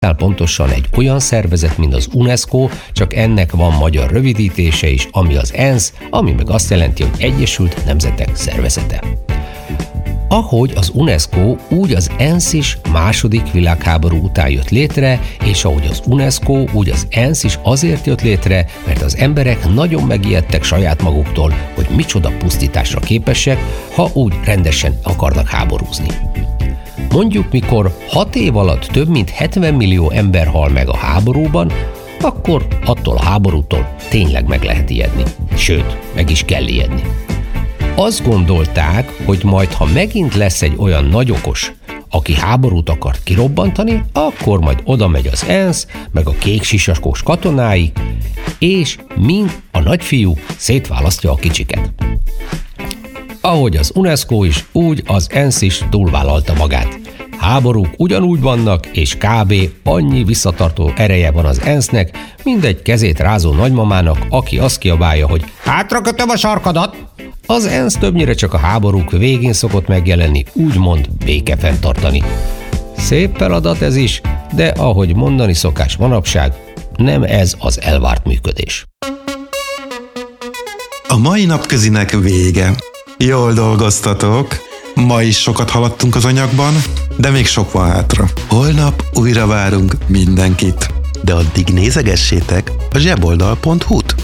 Pontosan egy olyan szervezet, mint az UNESCO, csak ennek van magyar rövidítése is, ami az ENSZ, ami meg azt jelenti, hogy Egyesült Nemzetek Szervezete. Ahogy az UNESCO, úgy az ENSZ is második világháború után jött létre, és ahogy az UNESCO, úgy az ENSZ is azért jött létre, mert az emberek nagyon megijedtek saját maguktól, hogy micsoda pusztításra képesek, ha úgy rendesen akarnak háborúzni. Mondjuk, mikor 6 év alatt több mint 70 millió ember hal meg a háborúban, akkor attól a háborútól tényleg meg lehet ijedni. Sőt, meg is kell ijedni. Azt gondolták, hogy majd, ha megint lesz egy olyan nagyokos, aki háborút akart kirobbantani, akkor majd oda megy az ENSZ, meg a kék sisakos katonái, és mind a nagyfiú szétválasztja a kicsiket. Ahogy az UNESCO is, úgy az ENSZ is túlvállalta magát. Háborúk ugyanúgy vannak, és kb. Annyi visszatartó ereje van az ENSZ-nek, mint egy kezét rázó nagymamának, aki azt kiabálja, hogy hátrakötöm a sarkadat. Az ENSZ többnyire csak a háborúk végén szokott megjelenni, úgymond béke fenntartani. Szép feladat ez is, de ahogy mondani szokás manapság, nem ez az elvárt működés. A mai napközinek vége. Jól dolgoztatok, ma is sokat haladtunk az anyagban, de még sok van hátra. Holnap újra várunk mindenkit. De addig nézegessétek a zseboldal.hu-t.